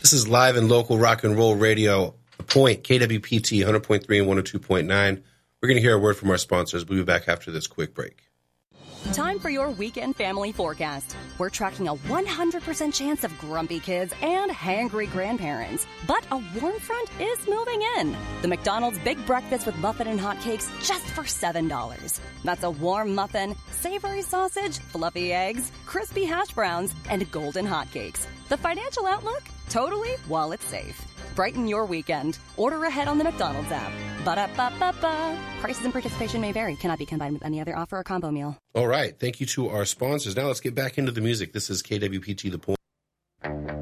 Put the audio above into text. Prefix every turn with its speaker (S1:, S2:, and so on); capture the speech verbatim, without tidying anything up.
S1: This is live and local rock and roll radio, The Point, K W P T, one hundred point three and one oh two point nine. We're going to hear a word from our sponsors. We'll be back after this quick break.
S2: Time for your weekend family forecast. We're tracking a one hundred percent chance of grumpy kids and hangry grandparents. But a warm front is moving in. The McDonald's Big Breakfast with Muffin and Hotcakes just for seven dollars. That's a warm muffin, savory sausage, fluffy eggs, crispy hash browns, and golden hotcakes. The financial outlook? Totally wallet safe. Brighten your weekend. Order ahead on the McDonald's app. Ba-da-ba-ba-ba. Prices and participation may vary. Cannot be combined with any other offer or combo meal.
S1: All right. Thank you to our sponsors. Now let's get back into the music. This is K W P T The Point.